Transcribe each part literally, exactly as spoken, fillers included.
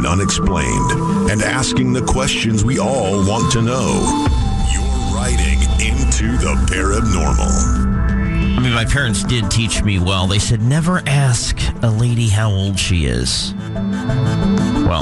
unexplained and asking the questions we all want to know. You're riding into the paranormal. I mean, my parents did teach me well. They said, never ask a lady how old she is. Well,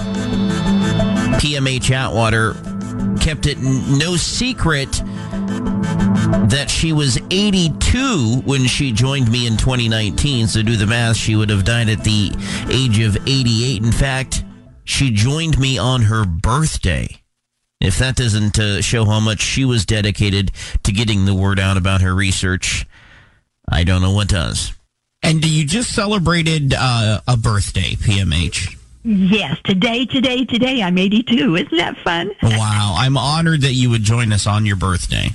P M H Atwater kept it no secret that she was eighty-two when she joined me in twenty nineteen. So do the math, she would have died at the age of eighty-eight. In fact, she joined me on her birthday. If that doesn't uh, show how much she was dedicated to getting the word out about her research, I don't know what does. And you just celebrated uh, a birthday, P M H. Yes, today, today, today, I'm eighty-two. Isn't that fun? Wow, I'm honored that you would join us on your birthday.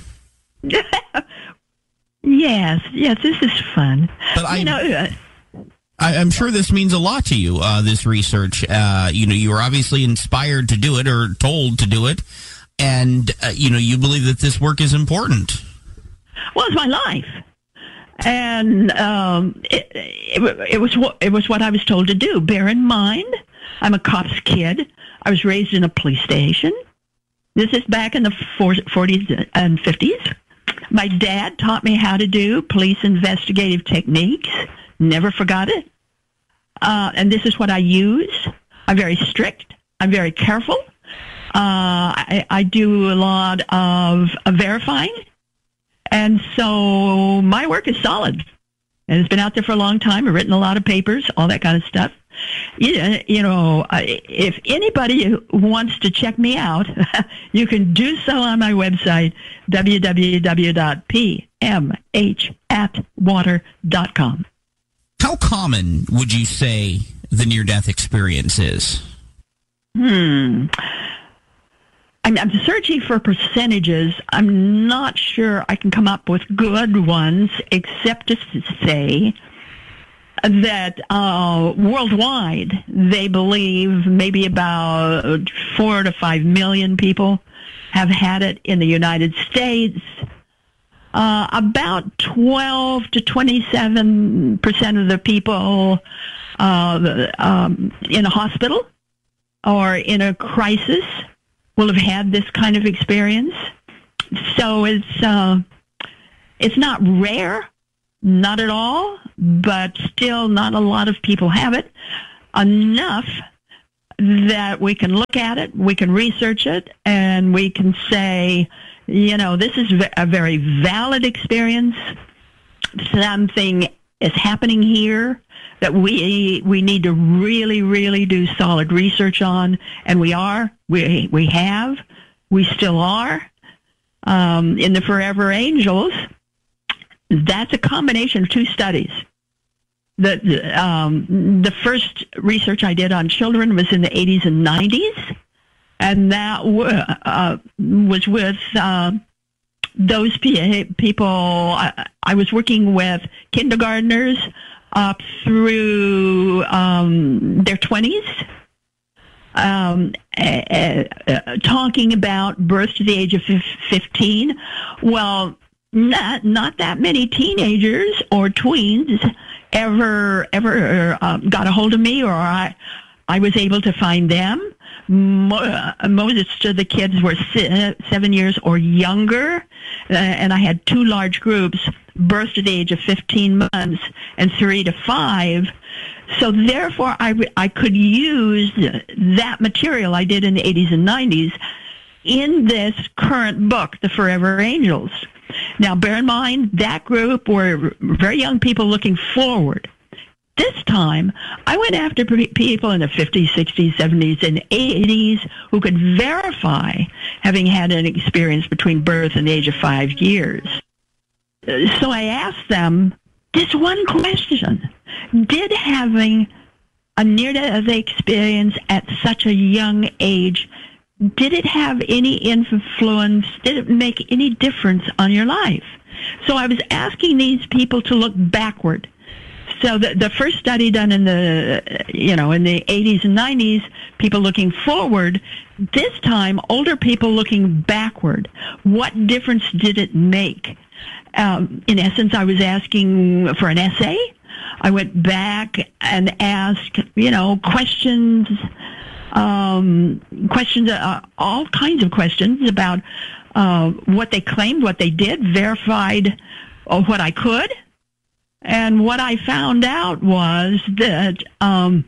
Yes, yes, this is fun. But I, you know, uh, I, I'm sure this means a lot to you, uh, this research. Uh, you know, you were obviously inspired to do it or told to do it. And, uh, you know, you believe that this work is important. well, it's my life. And um, it, it, it was what, it was what I was told to do. Bear in mind, I'm a cop's kid. I was raised in a police station. This is back in the forties and fifties. My dad taught me how to do police investigative techniques. Never forgot it. Uh, and this is what I use. I'm very strict. I'm very careful. Uh, I, I do a lot of, of verifying. And so my work is solid. And it's been out there for a long time. I've written a lot of papers, all that kind of stuff. You, you know, if anybody wants to check me out, you can do so on my website, w w w dot p m h atwater dot com. How common would you say the near-death experience is? Hmm. I'm, I'm searching for percentages. I'm not sure I can come up with good ones, except to say that uh, worldwide, they believe maybe about four to five million people have had it. In the United States, uh, about twelve to twenty-seven percent of the people uh, um, in a hospital or in a crisis will have had this kind of experience. So it's uh, it's not rare, not at all, but still not a lot of people have it. Enough that we can look at it, we can research it, and we can say, you know, this is a very valid experience. Something is happening here that we we need to really, really do solid research on, and we are. We we have. We still are. Um, in the Forever Angels, that's a combination of two studies. The um, the first research I did on children was in the eighties and nineties, and that w- uh, was with uh, those p- people. I, I was working with kindergartners up through um, their twenties, um, uh, uh, talking about birth to the age of fifteen. Well, not not that many teenagers or tweens ever ever uh, got a hold of me, or I I was able to find them. Mo- most of the kids were si- seven years or younger, uh, and I had two large groups, birth to the age of fifteen months and three to five. So therefore, I, w- I could use that material I did in the eighties and nineties in this current book, The Forever Angels. Now, bear in mind, that group were very young people looking forward. This time, I went after people in the fifties, sixties, seventies, and eighties who could verify having had an experience between birth and the age of five years. So I asked them this one question: did having a near-death experience at such a young age, did it have any influence, did it make any difference on your life? So I was asking these people to look backward. So the, the first study done in the, you know, in the eighties and nineties, people looking forward. This time, older people looking backward. What difference did it make? Um, in essence, I was asking for an essay. I went back and asked, you know, questions um, questions, uh, all kinds of questions about uh, what they claimed, what they did, verified uh, what I could. And what I found out was that, um,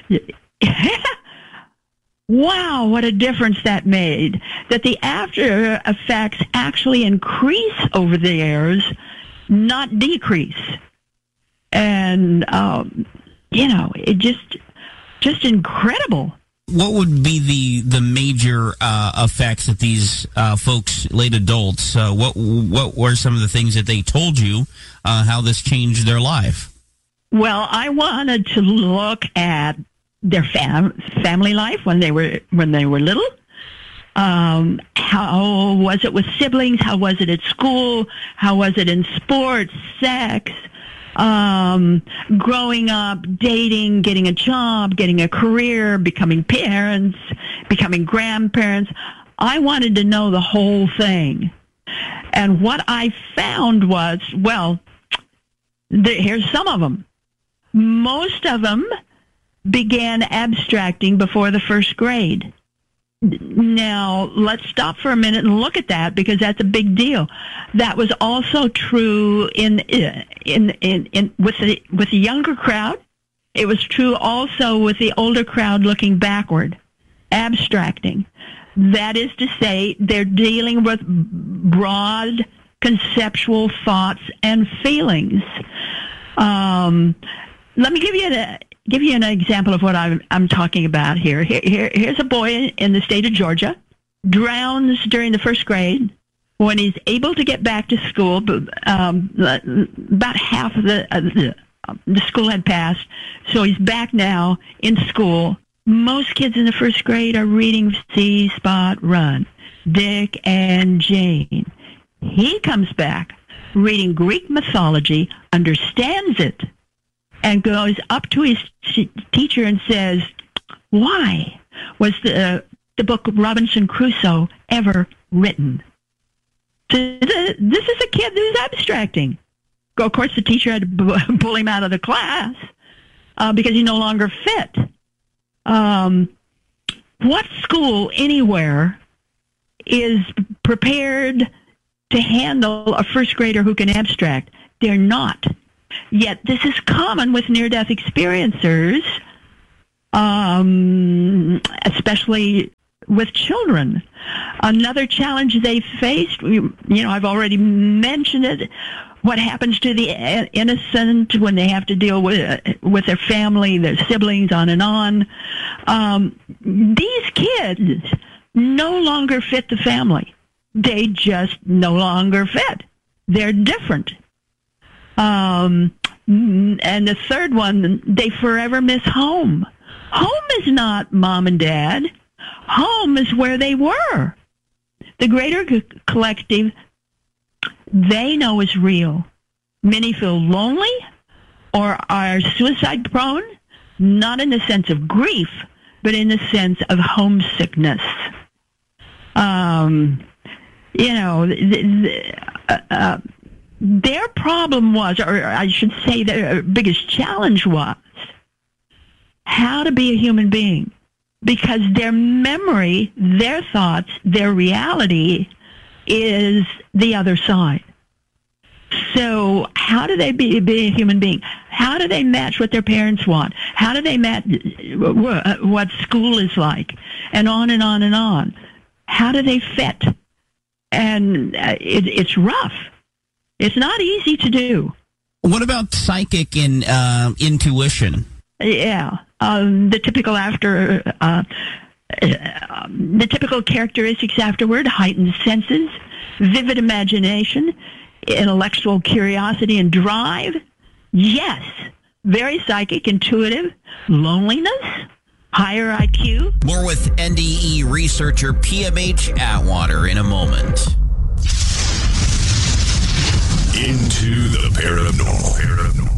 wow, what a difference that made. That the after effects actually increase over the years, not decrease. And, um, you know, it just, just incredible. What would be the the major uh, effects that these uh, folks, late adults, uh, what what were some of the things that they told you, uh, how this changed their life? Well, I wanted to look at their fam- family life when they were when they were little. Um, how was it with siblings? How was it at school? How was it in sports, sex? Um, growing up, dating, getting a job, getting a career, becoming parents, becoming grandparents. I wanted to know the whole thing. And what I found was, well, there, here's some of them. Most of them began abstracting before the first grade. Now, let's stop for a minute and look at that, because that's a big deal. That was also true in in in, in with the with the younger crowd. It was true also with the older crowd looking backward, abstracting. That is to say, they're dealing with broad conceptual thoughts and feelings. Um, let me give you a give you an example of what I'm, I'm talking about here. Here, here. Here's a boy in the state of Georgia, drowns during the first grade. When he's able to get back to school, um, about half of the, uh, the, uh, the school had passed, so he's back now in school. Most kids in the first grade are reading See, Spot, Run, Dick and Jane. He comes back reading Greek mythology, understands it, and goes up to his teacher and says, why was the, uh, the book Robinson Crusoe ever written? So the, this is a kid who's abstracting. Of course, the teacher had to pull him out of the class uh, because he no longer fit. Um, what school anywhere is prepared to handle a first grader who can abstract? They're not. Yet this is common with near-death experiencers, um, especially with children. Another challenge they faced, you know, I've already mentioned it, what happens to the innocent when they have to deal with with their family, their siblings, on and on. Um, these kids no longer fit the family. They just no longer fit. They're different. Um, and the third one, they forever miss home. Home is not mom and dad. Home is where they were. The greater c- collective, they know is real. Many feel lonely or are suicide prone, not in the sense of grief, but in the sense of homesickness. Um, you know, the, the, uh, uh, their problem was, or I should say their biggest challenge was, how to be a human being. Because their memory, their thoughts, their reality is the other side. So how do they be, be a human being? How do they match what their parents want? How do they match what school is like? And on and on and on. How do they fit? And it, it's rough. It's not easy to do. What about psychic and uh, intuition? Yeah. Um, the typical after, uh, uh, the typical characteristics afterward: heightened senses, vivid imagination, intellectual curiosity and drive. Yes, very psychic, intuitive, loneliness, higher I Q. More with N D E researcher P M H Atwater in a moment. Into the paranormal. paranormal.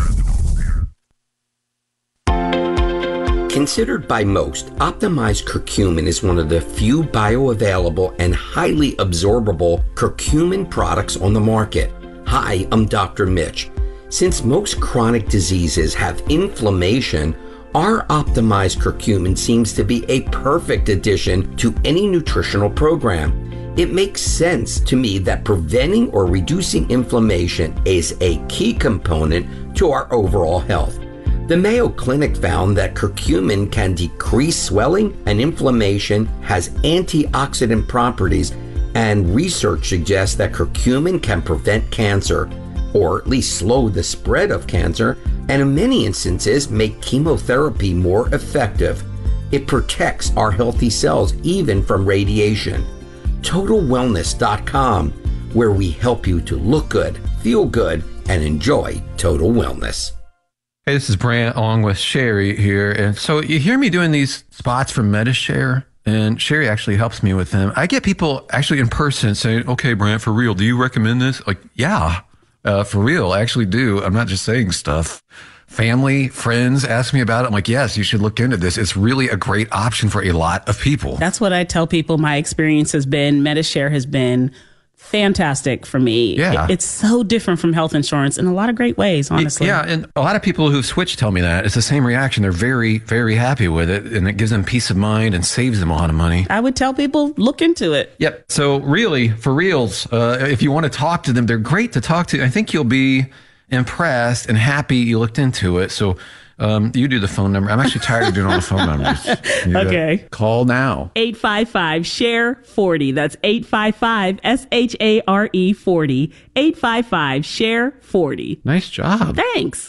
Considered by most, optimized curcumin is one of the few bioavailable and highly absorbable curcumin products on the market. Hi, I'm Doctor Mitch. Since most chronic diseases have inflammation Our optimized curcumin seems to be a perfect addition to any nutritional program. It makes sense to me that preventing or reducing inflammation is a key component to our overall health. The Mayo Clinic found that curcumin can decrease swelling and inflammation, has antioxidant properties, and research suggests that curcumin can prevent cancer, or at least slow the spread of cancer, and in many instances make chemotherapy more effective. It protects our healthy cells even from radiation. Total Wellness dot com, where we help you to look good, feel good, and enjoy total wellness. Hey, this is Brant along with Sherry here. And so you hear me doing these spots for MediShare, and Sherry actually helps me with them. I get people actually in person saying, okay, Brant, for real, do you recommend this? Like, yeah, uh, for real, I actually do. I'm not just saying stuff. Family, friends ask me about it. I'm like, yes, you should look into this. It's really a great option for a lot of people. That's what I tell people my experience has been. MediShare has been fantastic for me. Yeah. It, it's so different from health insurance in a lot of great ways, honestly. Yeah, and a lot of people who've switched tell me that. It's the same reaction. They're very, very happy with it, and it gives them peace of mind and saves them a lot of money. I would tell people, look into it. Yep. So really, for reals, uh, if you want to talk to them, they're great to talk to. I think you'll be impressed and happy you looked into it. So um, you do the phone number. I'm actually tired of doing all the phone numbers. You Okay. Call now. eight five five, S H A R E, forty. That's eight five five, S H A R E, forty. eight five five, S H A R E, forty. Nice job. Thanks.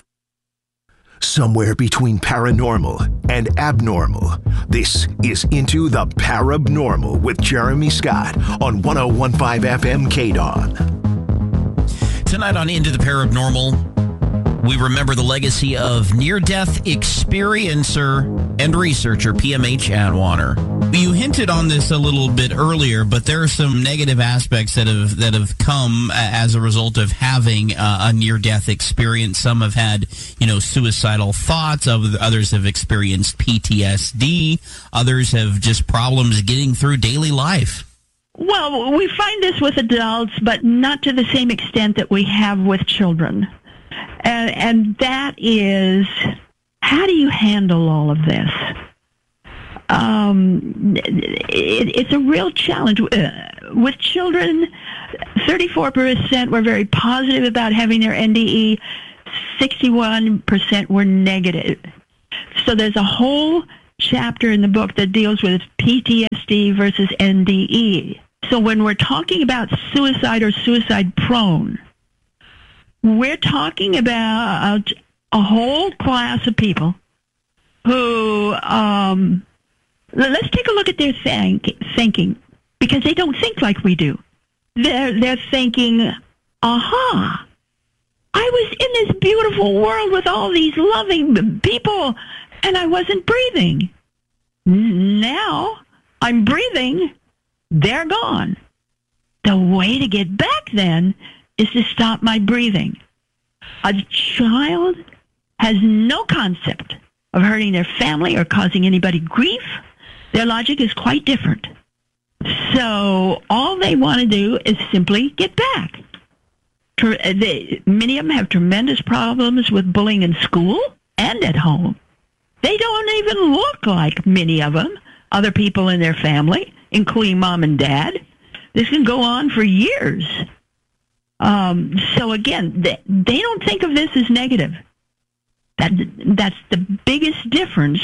Somewhere between paranormal and abnormal, this is Into the Parabnormal with Jeremy Scott on one oh one point five F M K D O N. Tonight on Into the Parabnormal, we remember the legacy of near-death experiencer and researcher P M H Atwater. You hinted on this a little bit earlier, but there are some negative aspects that have that have come as a result of having uh, a near-death experience. Some have had, you know, suicidal thoughts. Others have experienced P T S D. Others have just problems getting through daily life. Well, we find this with adults, but not to the same extent that we have with children. And, and that is, how do you handle all of this? Um, it, it's a real challenge. Uh, with children, thirty-four percent were very positive about having their N D E, sixty-one percent were negative. So there's a whole chapter in the book that deals with P T S D versus N D E. So when we're talking about suicide or suicide prone, we're talking about a whole class of people who, um, let's take a look at their think, thinking, because they don't think like we do. They're, they're thinking, aha, I was in this beautiful world with all these loving people, and I wasn't breathing. Now I'm breathing, they're gone. The way to get back then is to stop my breathing. A child has no concept of hurting their family or causing anybody grief. Their logic is quite different. So all they want to do is simply get back. They, many of them have tremendous problems with bullying in school and at home. They don't even look like many of them, other people in their family, including mom and dad. This can go on for years. Um, so again, they, they don't think of this as negative. That that's the biggest difference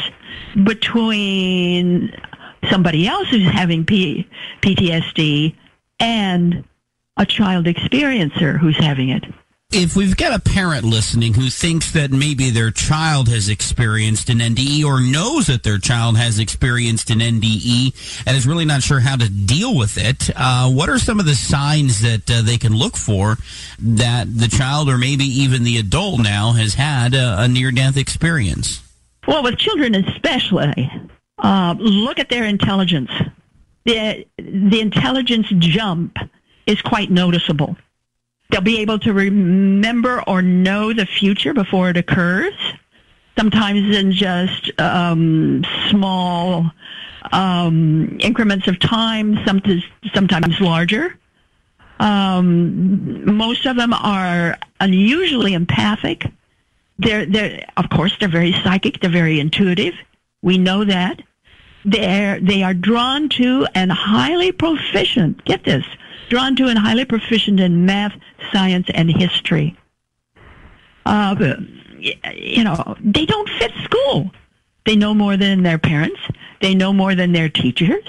between somebody else who's having P, PTSD and a child experiencer who's having it. If we've got a parent listening who thinks that maybe their child has experienced an N D E or knows that their child has experienced an N D E and is really not sure how to deal with it, uh, what are some of the signs that uh, they can look for that the child or maybe even the adult now has had a, a near-death experience? Well, with children especially, uh, look at their intelligence. The, the intelligence jump is quite noticeable. They'll be able to remember or know the future before it occurs, sometimes in just um, small um, increments of time, sometimes, sometimes larger. Um, most of them are unusually empathic. They're, they're, of course, they're very psychic. They're very intuitive. We know that. They're, they are drawn to and highly proficient, get this, drawn to and highly proficient in math, science, and history. Uh, you know, they don't fit school. They know more than their parents. They know more than their teachers.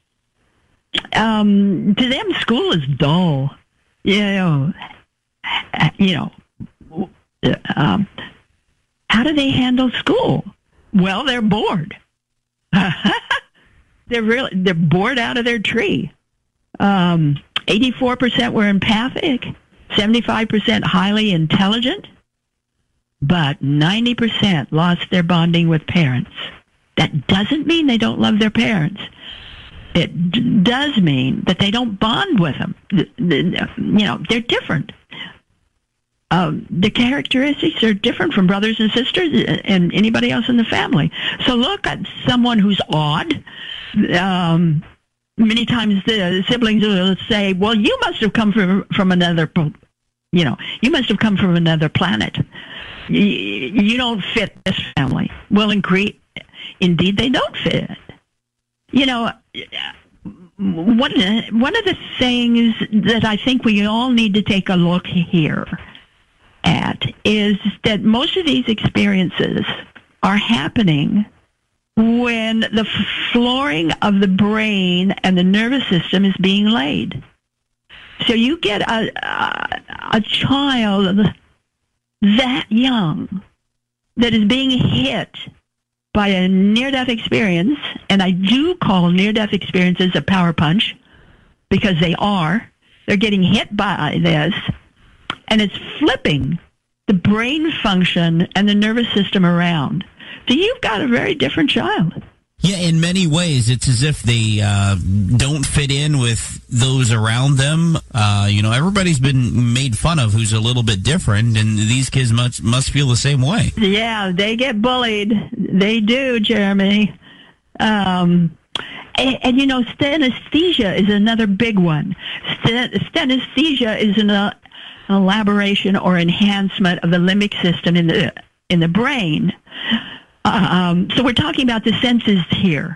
Um, to them, school is dull. You know, you know, um, how do they handle school? Well, they're bored. they're really they're bored out of their tree. Um, eighty-four percent were empathic, seventy-five percent highly intelligent, but ninety percent lost their bonding with parents. That doesn't mean they don't love their parents. It d- does mean that they don't bond with them. The, the, you know, they're different. Um, the characteristics are different from brothers and sisters and anybody else in the family. So look at someone who's odd. Um, many times the siblings will say, well, you must have come from, from another, you know, you must have come from another planet. You, you don't fit this family. Well, in Crete, indeed, they don't fit. You know, one, one of the things that I think we all need to take a look here at is that most of these experiences are happening when the flooring of the brain and the nervous system is being laid. So you get a, a, a child that young that is being hit by a near-death experience, and I do call near-death experiences a power punch because they are. They're getting hit by this, and it's flipping the brain function and the nervous system around. So you've got a very different child. Yeah, in many ways, it's as if they uh, don't fit in with those around them. Uh, you know, everybody's been made fun of who's a little bit different, and these kids must, must feel the same way. Yeah, they get bullied. They do, Jeremy. Um, and, and, you know, synesthesia is another big one. Synesthesia is an, uh, an elaboration or enhancement of the limbic system in the in the brain. Um, so we're talking about the senses here.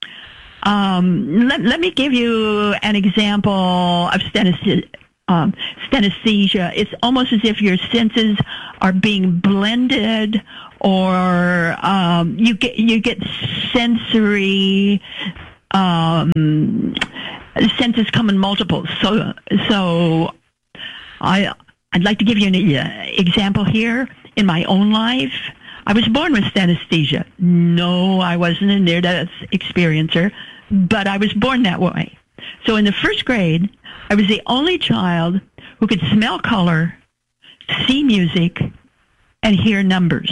Um, let, let me give you an example of synesthesia. Um, synesthesia. It's almost as if your senses are being blended, or um, you get you get sensory. Um, senses come in multiples. So so I I'd like to give you an uh, example here in my own life. I was born with synesthesia. No, I wasn't a near-death experiencer, but I was born that way. So in the first grade, I was the only child who could smell color, see music, and hear numbers.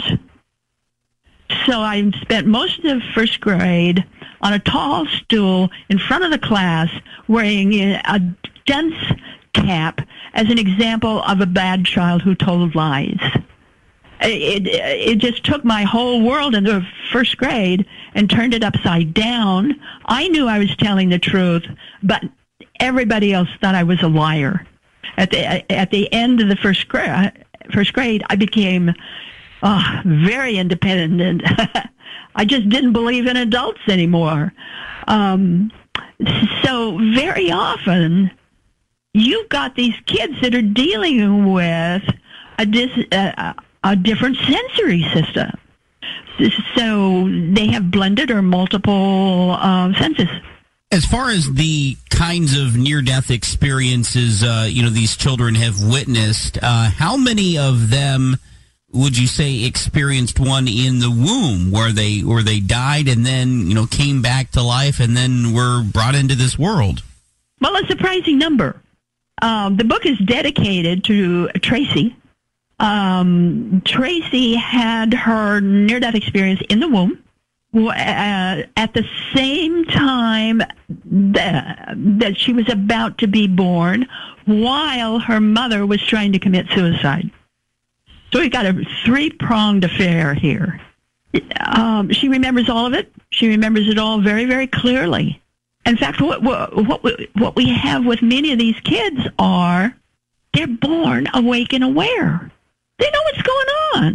So I spent most of the first grade on a tall stool in front of the class wearing a dunce cap as an example of a bad child who told lies. It, it just took my whole world in the first grade and turned it upside down. I knew I was telling the truth, but everybody else thought I was a liar. At the at the end of the first grade, first grade, I became oh, very independent. I just didn't believe in adults anymore. Um, so very often, you've got these kids that are dealing with a dis. Uh, a different sensory system. So they have blended or multiple um, senses. As far as the kinds of near-death experiences, uh, you know, these children have witnessed, uh, how many of them would you say experienced one in the womb where they where they died and then, you know, came back to life and then were brought into this world? Well, a surprising number. Um, the book is dedicated to Tracy. Um, Tracy had her near-death experience in the womb uh, at the same time that, that she was about to be born, while her mother was trying to commit suicide. So we've got a three-pronged affair here. Um, she remembers all of it. She remembers it all very, very clearly. In fact, what, what, what, we, what we have with many of these kids are they're born awake and aware. They know what's going on.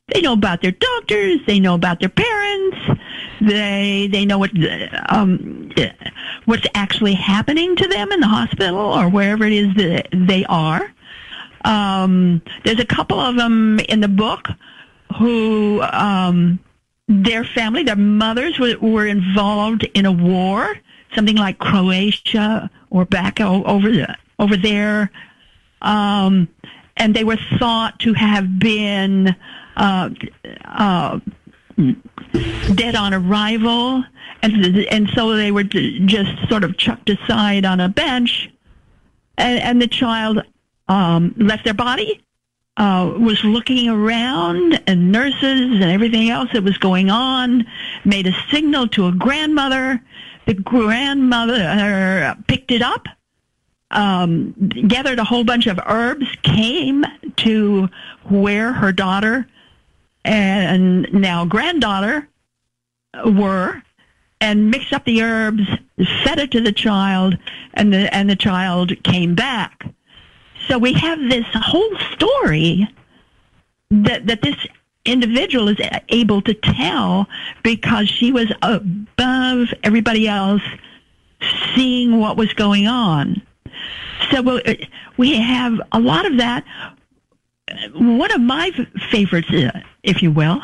They know about their doctors. They know about their parents. They they know what um, what's actually happening to them in the hospital or wherever it is that they are. Um, there's a couple of them in the book who um, their family, their mothers were, were involved in a war, something like Croatia or back over the, over there, um, and they were thought to have been uh, uh, dead on arrival, and and so they were just sort of chucked aside on a bench, and, and the child um, left their body, uh, was looking around, and nurses and everything else that was going on made a signal to a grandmother. The grandmother picked it up, um, gathered a whole bunch of herbs, came to where her daughter and now granddaughter were, and mixed up the herbs, fed it to the child, and the and the child came back. So we have this whole story that that this individual is able to tell because she was above everybody else, seeing what was going on. So we have a lot of that. One of my favorites, if you will,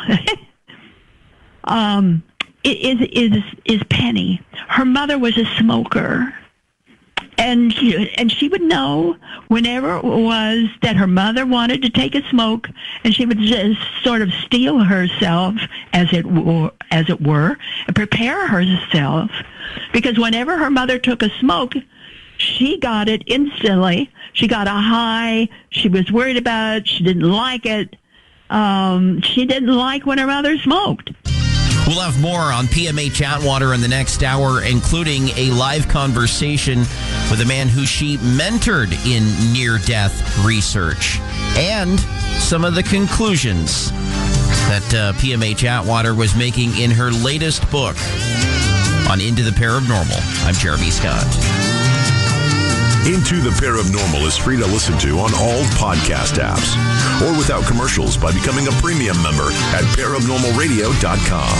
um, is is is Penny. Her mother was a smoker, and she, and she would know whenever it was that her mother wanted to take a smoke, and she would just sort of steel herself, as it were, as it were, and prepare herself, because whenever her mother took a smoke, she got it instantly. She got a high. She was worried about it. She didn't like it. Um, she didn't like when her mother smoked. We'll have more on P M H Atwater in the next hour, including a live conversation with a man who she mentored in near-death research and some of the conclusions that uh, P M H Atwater was making in her latest book on Into the Paranormal. I'm Jeremy Scott. Into the Paranormal is free to listen to on all podcast apps or without commercials by becoming a premium member at paranormal radio dot com.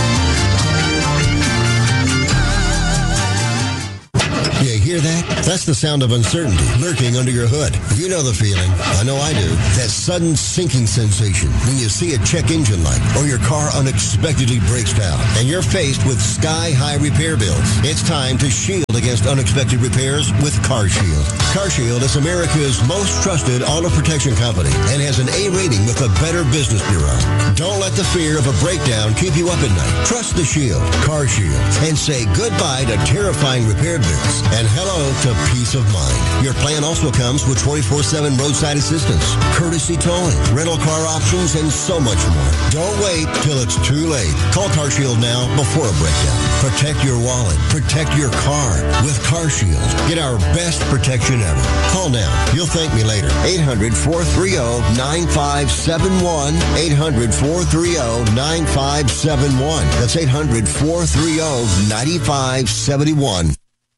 You hear that? That's the sound of uncertainty lurking under your hood. You know the feeling. I know I do. That sudden sinking sensation when you see a check engine light or your car unexpectedly breaks down and you're faced with sky-high repair bills. It's time to shield against unexpected repairs with CarShield. CarShield is America's most trusted auto protection company and has an A rating with the Better Business Bureau. Don't let the fear of a breakdown keep you up at night. Trust the Shield, CarShield, and say goodbye to terrifying repair bills and hello to peace of mind. Your plan also comes with twenty-four seven roadside assistance, courtesy towing, rental car options, and so much more. Don't wait till it's too late. Call CarShield now before a breakdown. Protect your wallet. Protect your car with CarShield. Get our best protection ever. Call now. You'll thank me later. eight hundred, four three zero, nine five seven one. eight hundred, four three zero, nine five seven one. That's eight hundred, four three zero, nine five seven one.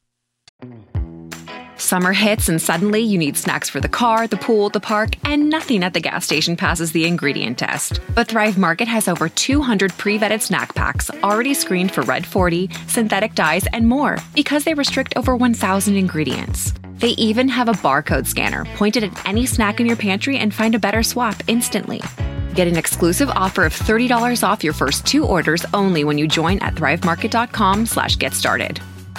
Summer hits and suddenly you need snacks for the car, the pool, the park, and nothing at the gas station passes the ingredient test. But Thrive Market has over two hundred pre-vetted snack packs already screened for Red forty, synthetic dyes, and more because they restrict over one thousand ingredients. They even have a barcode scanner pointed at any snack in your pantry and find a better swap instantly. Get an exclusive offer of thirty dollars off your first two orders only when you join at thrivemarket.com slash get started.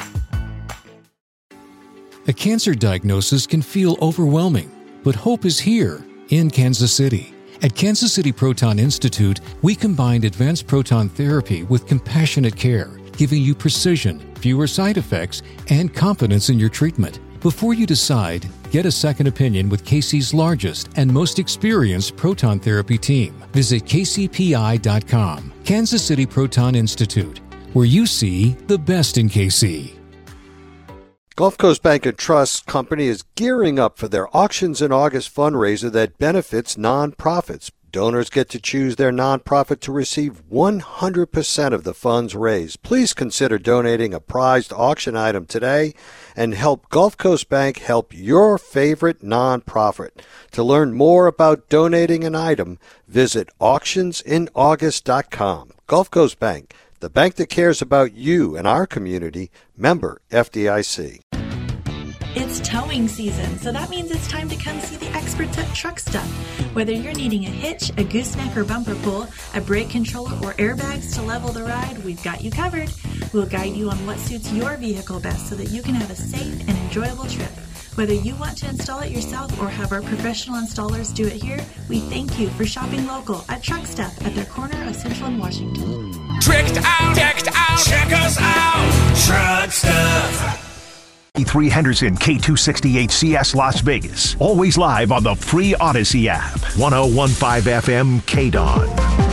A cancer diagnosis can feel overwhelming, but hope is here in Kansas City. At Kansas City Proton Institute, we combined advanced proton therapy with compassionate care, giving you precision, fewer side effects, and confidence in your treatment. Before you decide, get a second opinion with K C's largest and most experienced proton therapy team. Visit K C P I dot com. Kansas City Proton Institute, where you see the best in K C. Gulf Coast Bank and Trust Company is gearing up for their Auctions in August fundraiser that benefits nonprofits. Donors get to choose their nonprofit to receive one hundred percent of the funds raised. Please consider donating a prized auction item today and help Gulf Coast Bank help your favorite nonprofit. To learn more about donating an item, visit auctions in august dot com. Gulf Coast Bank, the bank that cares about you and our community. Member F D I C. It's towing season, so that means it's time to come see the experts at Truck Stuff. Whether you're needing a hitch, a gooseneck or bumper pull, a brake controller, or airbags to level the ride, we've got you covered. We'll guide you on what suits your vehicle best so that you can have a safe and enjoyable trip. Whether you want to install it yourself or have our professional installers do it here, we thank you for shopping local at Truck Stuff at their corner of Central and Washington. Tricked out, decked out, check us out, Truck Stuff. three Henderson, K two sixty-eight C S Las Vegas. Always live on the free Odyssey app. ten fifteen F M K D O N.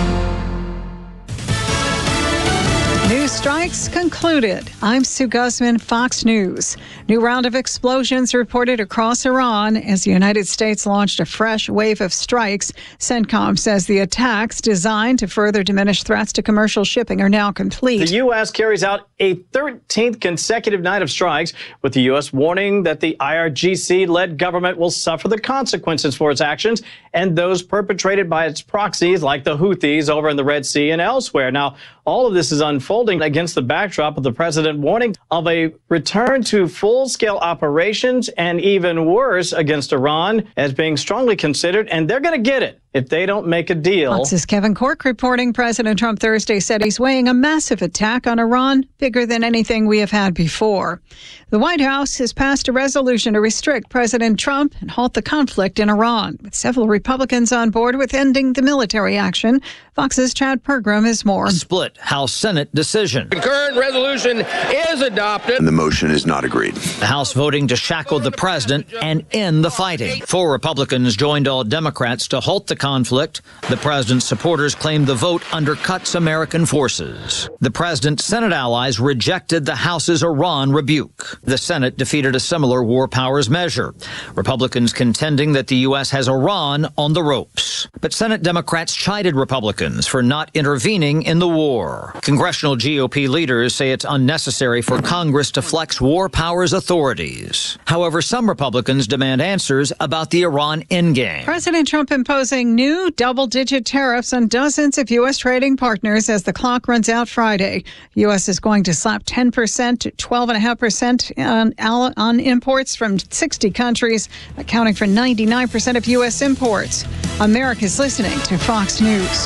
News strikes concluded. I'm Sue Guzman, Fox News. New round of explosions reported across Iran as the United States launched a fresh wave of strikes. CENTCOM says the attacks designed to further diminish threats to commercial shipping are now complete. The U S carries out a thirteenth consecutive night of strikes, with the U S warning that the I R G C-led government will suffer the consequences for its actions and those perpetrated by its proxies like the Houthis over in the Red Sea and elsewhere. Now, all of this is unfolding against the backdrop of the president warning of a return to full-scale operations and even worse against Iran as being strongly considered, and they're going to get it if they don't make a deal. Fox's Kevin Corke reporting President Trump Thursday said he's weighing a massive attack on Iran, bigger than anything we have had before. The White House has passed a resolution to restrict President Trump and halt the conflict in Iran, with several Republicans on board with ending the military action. Fox's Chad Pergram has more. A split House-Senate decision. The current resolution is adopted. And the motion is not agreed. The House voting to shackle the president and end the fighting. Four Republicans joined all Democrats to halt the conflict. The president's supporters claimed the vote undercuts American forces. The president's Senate allies rejected the House's Iran rebuke. The Senate defeated a similar war powers measure. Republicans contending that the U S has Iran on the ropes. But Senate Democrats chided Republicans for not intervening in the war. Congressional G O P leaders say it's unnecessary for Congress to flex war powers authorities. However, some Republicans demand answers about the Iran endgame. President Trump imposing new double-digit tariffs on dozens of U S trading partners as the clock runs out Friday. U S is going to slap ten percent to twelve point five percent on, on imports from sixty countries, accounting for ninety-nine percent of U S imports. America's listening to Fox News.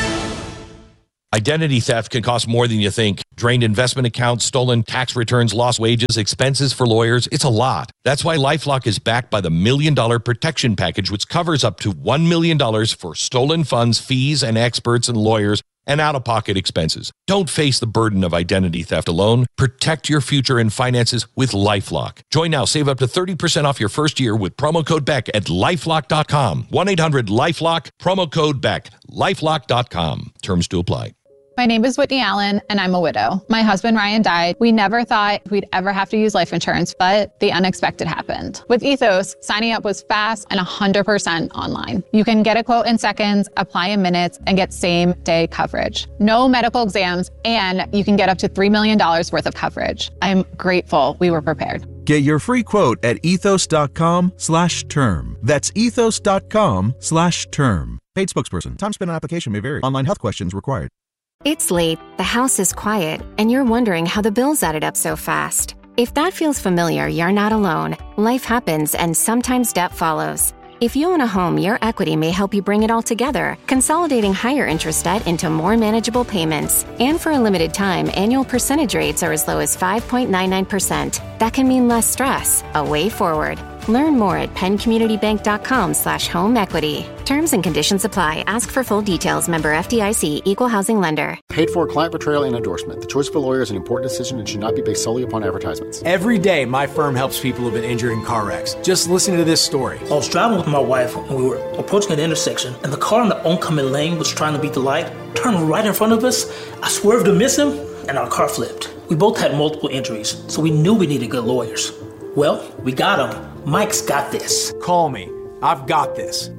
Identity theft can cost more than you think. Drained investment accounts, stolen tax returns, lost wages, expenses for lawyers. It's a lot. That's why LifeLock is backed by the Million Dollar Protection Package, which covers up to one million dollars for stolen funds, fees, and experts and lawyers, and out-of-pocket expenses. Don't face the burden of identity theft alone. Protect your future and finances with LifeLock. Join now. Save up to thirty percent off your first year with promo code Beck at lifelock dot com. one eight hundred lifelock, promo code Beck, lifelock dot com. Terms to apply. My name is Whitney Allen, and I'm a widow. My husband, Ryan, died. We never thought we'd ever have to use life insurance, but the unexpected happened. With Ethos, signing up was fast and one hundred percent online. You can get a quote in seconds, apply in minutes, and get same-day coverage. No medical exams, and you can get up to three million dollars worth of coverage. I'm grateful we were prepared. Get your free quote at ethos.com slash term. That's ethos.com slash term. Paid spokesperson. Time spent on application may vary. Online health questions required. It's late, the house is quiet, and you're wondering how the bills added up so fast. If that feels familiar, you're not alone. Life happens, and sometimes debt follows. If you own a home, your equity may help you bring it all together, consolidating higher interest debt into more manageable payments. And for a limited time, annual percentage rates are as low as five point nine nine percent. That can mean less stress, a way forward. Learn more at penncommunitybank.com slash home equity. Terms and conditions apply. Ask for full details. Member F D I C. Equal housing lender. Paid for client portrayal and endorsement. The choice of a lawyer is an important decision and should not be based solely upon advertisements. Every day, my firm helps people who've been injured in car wrecks. Just listen to this story. I was driving with my wife and we were approaching an intersection, and the car in the oncoming lane was trying to beat the light, turned right in front of us. I swerved to miss him, and our car flipped. We both had multiple injuries, so we knew we needed good lawyers. Well, we got them. Mike's got this. Call me. I've got this.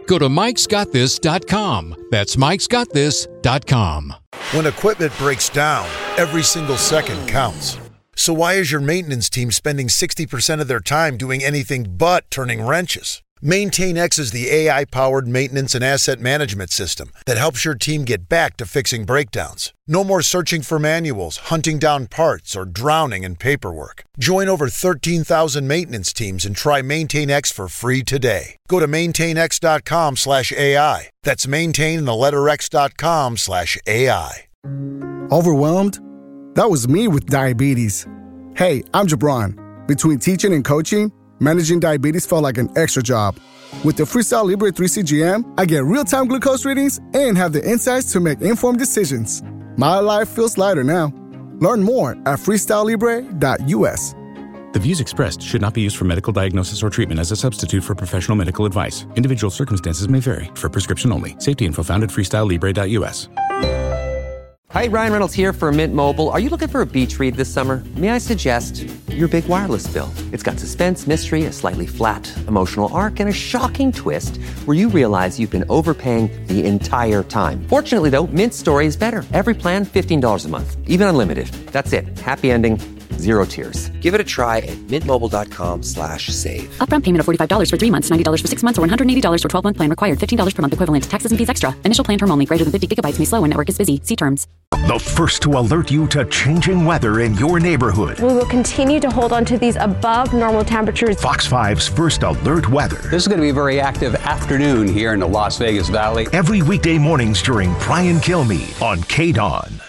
Go to mikes got this dot com. That's mikes got this dot com. When equipment breaks down, every single second counts. So why is your maintenance team spending sixty percent of their time doing anything but turning wrenches? MaintainX is the A I-powered maintenance and asset management system that helps your team get back to fixing breakdowns. No more searching for manuals, hunting down parts, or drowning in paperwork. Join over thirteen thousand maintenance teams and try MaintainX for free today. Go to maintainx.com slash AI. That's maintain the letter x.com slash AI. Overwhelmed? That was me with diabetes. Hey, I'm Jabron. Between teaching and coaching, managing diabetes felt like an extra job. With the Freestyle Libre three C G M, I get real-time glucose readings and have the insights to make informed decisions. My life feels lighter now. Learn more at freestyle libre dot u s. The views expressed should not be used for medical diagnosis or treatment as a substitute for professional medical advice. Individual circumstances may vary. For prescription only. Safety info found at freestyle libre dot u s. Hi, Ryan Reynolds here for Mint Mobile. Are you looking for a beach read this summer? May I suggest your big wireless bill? It's got suspense, mystery, a slightly flat, emotional arc, and a shocking twist where you realize you've been overpaying the entire time. Fortunately, though, Mint's story is better. Every plan, fifteen dollars a month. Even unlimited. That's it. Happy ending. Zero tears. Give it a try at mintmobile.com slash save. Upfront payment of forty-five dollars for three months, ninety dollars for six months, or one hundred eighty dollars for twelve-month plan required. fifteen dollars per month equivalent. Taxes and fees extra. Initial plan term only. Greater than fifty gigabytes may slow when network is busy. See terms. The first to alert you to changing weather in your neighborhood. We will continue to hold on to these above normal temperatures. Fox five's first alert weather. This is going to be a very active afternoon here in the Las Vegas Valley. Every weekday mornings during Brian Kilmeade on K D O N.